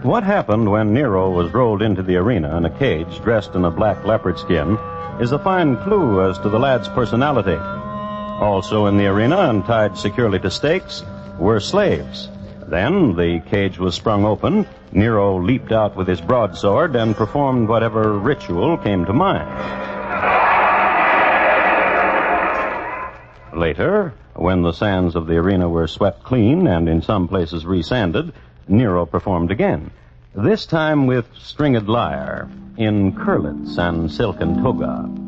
What happened when Nero was rolled into the arena in a cage dressed in a black leopard skin is a fine clue as to the lad's personality. Also in the arena and tied securely to stakes were slaves. Then the cage was sprung open, Nero leaped out with his broadsword and performed whatever ritual came to mind. Later, when the sands of the arena were swept clean and in some places resanded, Nero performed again, this time with stringed lyre, in curlets and silken toga.